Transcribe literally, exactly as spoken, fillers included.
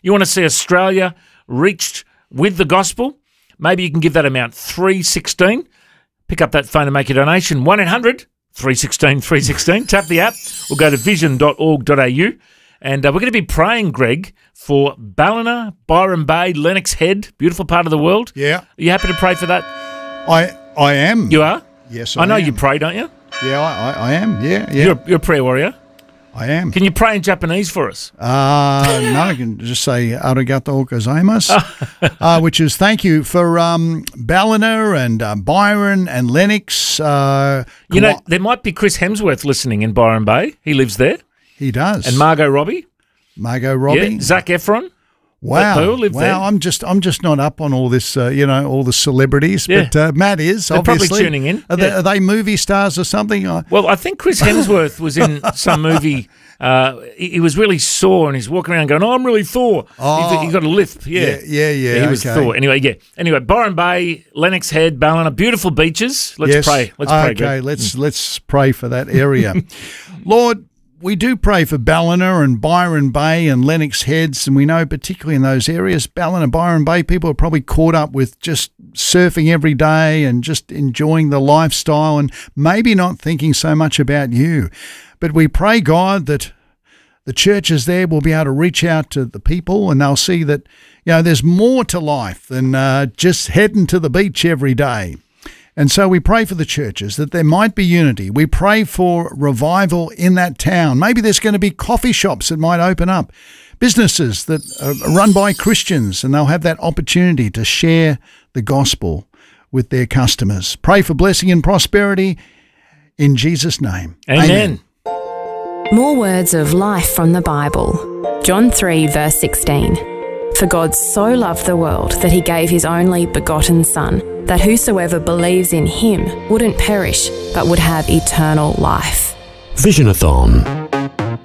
You want to see Australia reached with the gospel? Maybe you can give that amount, three one six. Pick up that phone and make a donation, one eight hundred, three one six, three one six. Tap the app or go to vision dot org dot a u. And uh, we're going to be praying, Greg, for Ballina, Byron Bay, Lennox Head, beautiful part of the world. Yeah. Are you happy to pray for that? I I am. You are? Yes, I I know am. you pray, don't you? Yeah, I, I, I am. Yeah, yeah. You're, you're a prayer warrior. I am. Can you pray in Japanese for us? Uh, no, I can just say arigato gozaimasu, uh, which is thank you for um, Ballina and uh, Byron and Lennox. Uh, you know, there might be Chris Hemsworth listening in Byron Bay. He lives there. He does. And Margot Robbie. Margot Robbie. Yeah. Zac Efron. Wow. They all live wow. there. I'm just I'm just not up on all this, uh, you know, all the celebrities. Yeah. But uh, Matt is, They're obviously. probably tuning in. Are, Yeah. they, are they movie stars or something? I, Well, I think Chris Hemsworth was in some movie. Uh, he, he was really sore and he's walking around going, oh, I'm really Thor. Oh. He, he got a lisp. Yeah, yeah, yeah. yeah he was okay. Thor. Anyway, yeah. Anyway, Byron Bay, Lennox Head, Ballina, beautiful beaches. Let's yes. pray. Let's pray. Okay, Greg. let's let's pray for that area. Lord, we do pray for Ballina and Byron Bay and Lennox Heads, and we know particularly in those areas, Ballina, Byron Bay, people are probably caught up with just surfing every day and just enjoying the lifestyle and maybe not thinking so much about you. But we pray, God, that the churches there will be able to reach out to the people and they'll see that, you know, there's more to life than uh, just heading to the beach every day. And so we pray for the churches that there might be unity. We pray for revival in that town. Maybe there's going to be coffee shops that might open up, businesses that are run by Christians, and they'll have that opportunity to share the gospel with their customers. Pray for blessing and prosperity in Jesus' name. Amen. Amen. More words of life from the Bible. John three, verse sixteen. For God so loved the world that he gave his only begotten Son, that whosoever believes in him wouldn't perish, but would have eternal life. Visionathon.